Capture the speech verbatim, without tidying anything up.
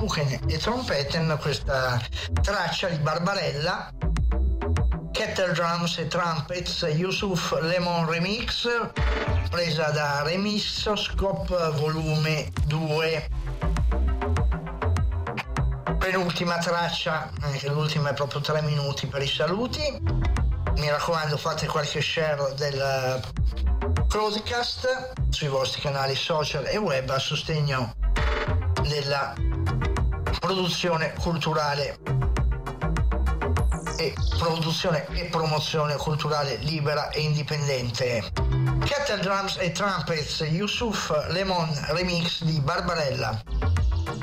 Tuchen e Trompeten, questa traccia di Barbarella, Kettle Drums e Trumpets, Yusuf Lemon Remix, presa da Remixoscope volume due. Penultima traccia, anche l'ultima è proprio tre minuti per i saluti. Mi raccomando, fate qualche share del podcast sui vostri canali social e web a sostegno della produzione culturale e produzione e promozione culturale libera e indipendente. Kettle Drums e Trumpets, Yusuf Lemon Remix di Barbarella.